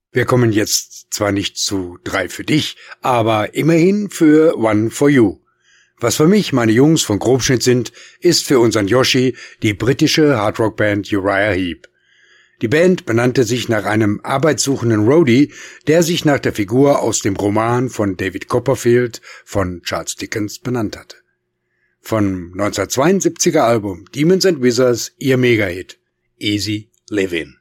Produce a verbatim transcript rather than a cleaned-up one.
Wir kommen jetzt zwar nicht zu drei für dich, aber immerhin für One for You. Was für mich meine Jungs von Grobschnitt sind, ist für unseren Yoshi die britische Hardrock-Band Uriah Heep. Die Band benannte sich nach einem arbeitssuchenden Roadie, der sich nach der Figur aus dem Roman von David Copperfield von Charles Dickens benannt hatte. Vom neunzehnhundertzweiundsiebziger Album Demons and Wizards ihr Mega-Hit Easy Livin'.